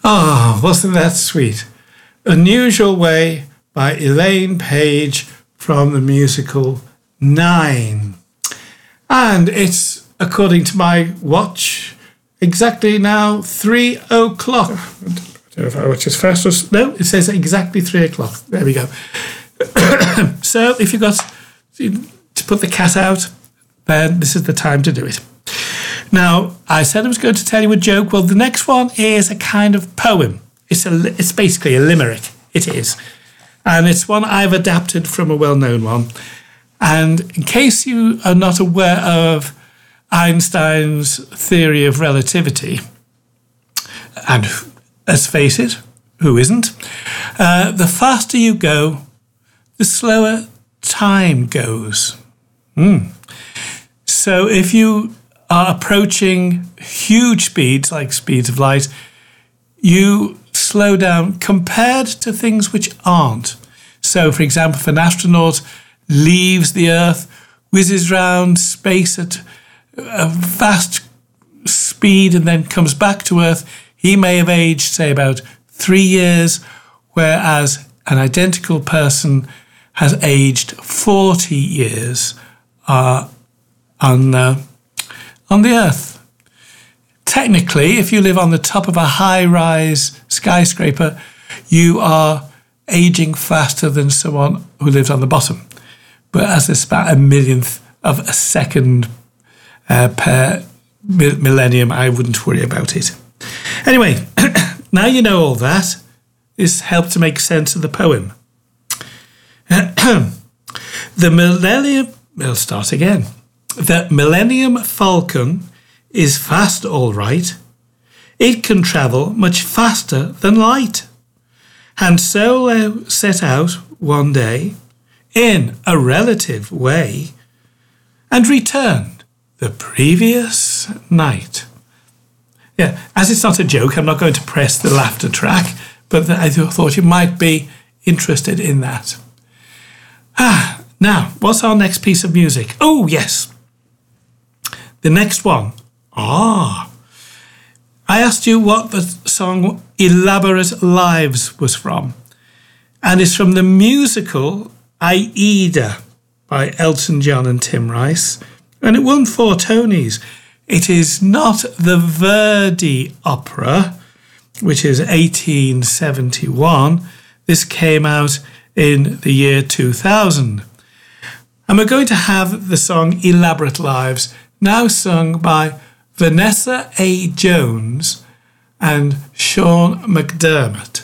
Ah, wasn't that sweet? Unusual Way by Elaine Paige from the musical Nine. And it's, according to my watch, exactly now 3 o'clock. I don't know if I watch as fast as... No, it says exactly 3 o'clock. There we go. So if you've got to put the cat out, then this is the time to do it. Now, I said I was going to tell you a joke. Well, the next one is a kind of poem. It's basically a limerick. It is. And it's one I've adapted from a well-known one. And in case you are not aware of Einstein's theory of relativity, and let's face it, who isn't? The faster you go, the slower time goes. So if you are approaching huge speeds, like speeds of light, you slow down compared to things which aren't. So, for example, if an astronaut leaves the Earth, whizzes round space at a fast speed and then comes back to Earth, he may have aged, say, about 3 years, whereas an identical person has aged 40 years on the Earth. Technically, if you live on the top of a high-rise skyscraper, you are aging faster than someone who lives on the bottom. But as it's about a millionth of a second per millennium, I wouldn't worry about it. Anyway, now you know all that. This helped to make sense of the poem. We'll start again. The Millennium Falcon is fast, all right. It can travel much faster than light. Han Solo set out one day in a relative way and returned the previous night. Yeah, as it's not a joke, I'm not going to press the laughter track, but I thought you might be interested in that. Now, what's our next piece of music? Oh, yes. The next one. I asked you what the song Elaborate Lives was from. And it's from the musical Aida by Elton John and Tim Rice. And it won 4 Tonys. It is not the Verdi opera, which is 1871. This came out in the year 2000. And we're going to have the song Elaborate Lives, now sung by Vanessa A. Jones and Sean McDermott.